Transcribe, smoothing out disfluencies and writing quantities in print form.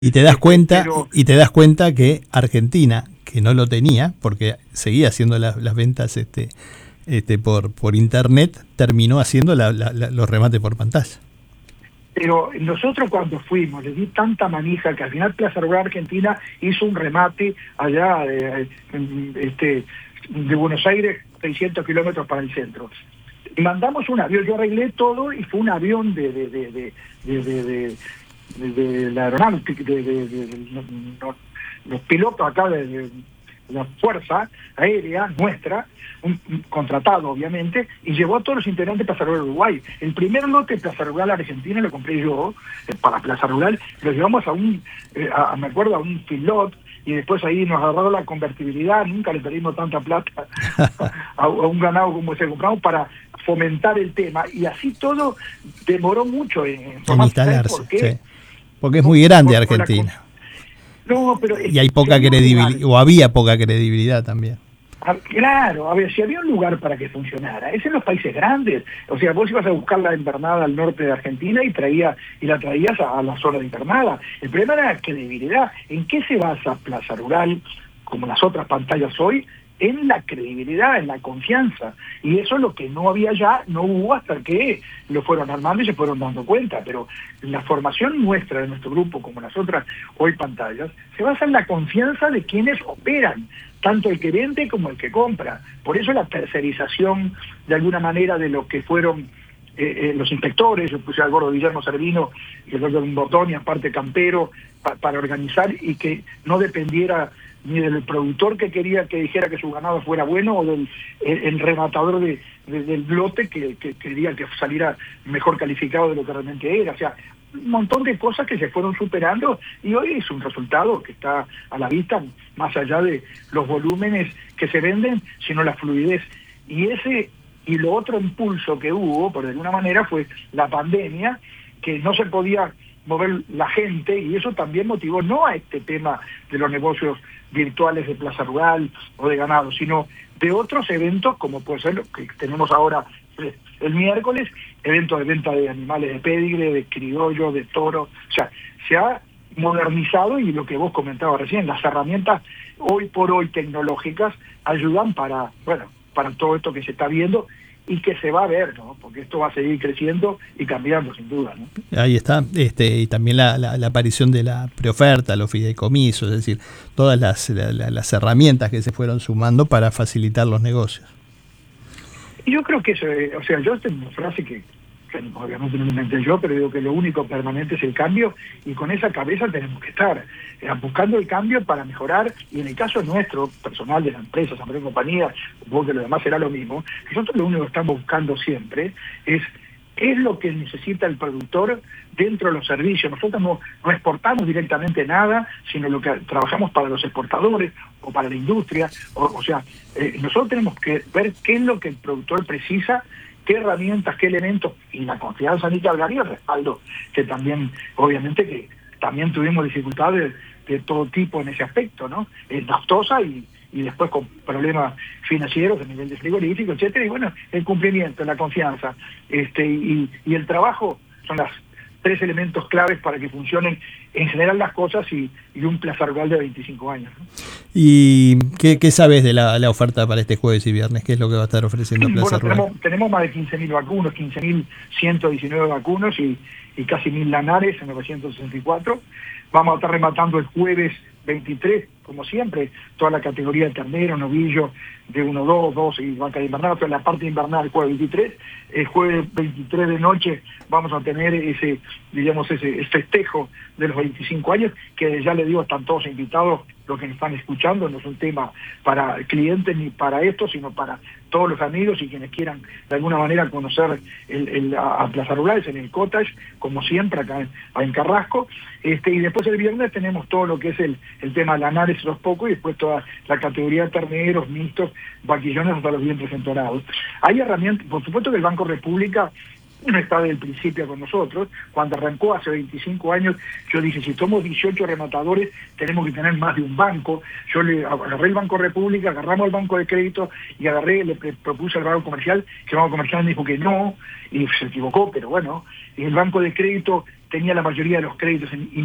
Y te das cuenta que Argentina, que no lo tenía, porque seguía haciendo las ventas por internet, terminó haciendo los remates por pantalla. Pero nosotros cuando fuimos, le di tanta manija que al final Plaza Rural Argentina hizo un remate allá de Buenos Aires, 600 kilómetros para el centro. Y mandamos un avión, yo arreglé todo y fue un avión de la aeronáutica, los pilotos acá de la Fuerza Aérea nuestra, un contratado obviamente, y llevó a todos los integrantes de Plaza Rural Uruguay. El primer lote de Plaza Rural Argentina lo compré yo, para Plaza Rural, lo llevamos a me acuerdo, a un pilot, y después ahí nos agarró la convertibilidad, nunca le pedimos tanta plata a un ganado como ese compramos para fomentar el tema, y así todo demoró mucho en instalarse, porque es muy grande Argentina. No, pero y hay poca credibilidad, o había poca credibilidad también. Claro, a ver, si había un lugar para que funcionara, es en los países grandes. O sea, vos ibas a buscar la invernada al norte de Argentina y la traías a la zona de invernada. El problema era la credibilidad. ¿En qué se basa Plaza Rural, como las otras pantallas hoy? En la credibilidad, en la confianza. Y eso es lo que no había ya, no hubo hasta que lo fueron armando y se fueron dando cuenta. Pero la formación nuestra de nuestro grupo, como las otras hoy pantallas, se basa en la confianza de quienes operan, tanto el que vende como el que compra. Por eso la tercerización, de alguna manera, de lo que fueron los inspectores. Yo puse al gordo Guillermo Servino y el doctor Bordoni, aparte campero, para organizar y que no dependiera ni del productor que quería que dijera que su ganado fuera bueno, o del el rematador del lote que quería que saliera mejor calificado de lo que realmente era. O sea, un montón de cosas que se fueron superando, y hoy es un resultado que está a la vista, más allá de los volúmenes que se venden, sino la fluidez. Y lo otro impulso que hubo, por alguna manera, fue la pandemia, que no se podía mover la gente, y eso también motivó no a este tema de los negocios virtuales de Plaza Rural o de ganado, sino de otros eventos, como puede ser lo que tenemos ahora el miércoles, eventos de venta de animales de pedigre, de criollo, de toro. O sea, se ha modernizado, y lo que vos comentabas recién, las herramientas hoy por hoy tecnológicas ayudan para todo esto que se está viendo y que se va a ver, ¿no? Porque esto va a seguir creciendo y cambiando, sin duda, ¿no? Ahí está, y también la aparición de la preoferta, los fideicomisos, es decir, todas las herramientas que se fueron sumando para facilitar los negocios. Y yo creo que eso, o sea, yo tengo una frase que obviamente no lo inventé yo, pero digo que lo único permanente es el cambio, y con esa cabeza tenemos que estar buscando el cambio para mejorar. Y en el caso nuestro, personal de la empresa, San Pedro y Compañía, supongo que lo demás será lo mismo. Nosotros lo único que estamos buscando siempre es qué es lo que necesita el productor dentro de los servicios. Nosotros no exportamos directamente nada, sino lo que trabajamos para los exportadores o para la industria. O sea, nosotros tenemos que ver qué es lo que el productor precisa, qué herramientas, qué elementos, y la confianza ni que hablar, y el respaldo, que también, obviamente, que también tuvimos dificultades de todo tipo en ese aspecto, ¿no? Naftosa y después con problemas financieros a nivel de frigorífico, etcétera. Y bueno, el cumplimiento, la confianza, y el trabajo son las tres elementos claves para que funcionen en general las cosas, y un Plaza Rural de 25 años, ¿no? ¿Y qué sabes de la oferta para este jueves y viernes? ¿Qué es lo que va a estar ofreciendo Plaza Rural? Tenemos más de 15.000 vacunos, 15.119 vacunos y casi 1.000 lanares en 964. Vamos a estar rematando el jueves 23, como siempre, toda la categoría de ternero, novillo, de 1, 2, 2 y vaca de invernal, toda la parte invernal el jueves 23. El jueves 23 de noche vamos a tener ese festejo de los 25 años, que ya les digo, están todos invitados los que nos están escuchando. No es un tema para clientes ni para esto, sino para todos los amigos y quienes quieran de alguna manera conocer a Plaza Rural, en el Cottage, como siempre, acá en Carrasco. Y después el viernes tenemos todo lo que es el tema de lanares, los pocos, y después toda la categoría de terneros, mixtos, vaquillones, hasta los vientres entonados. Hay herramientas, por supuesto que el Banco República no está desde el principio con nosotros. Cuando arrancó hace 25 años, yo dije, si somos 18 rematadores, tenemos que tener más de un banco. Yo le agarré el Banco República, agarramos el Banco de Crédito y le propuse al Banco Comercial, que el Banco Comercial me dijo que no, y se equivocó, pero bueno, y el Banco de Crédito tenía la mayoría de los créditos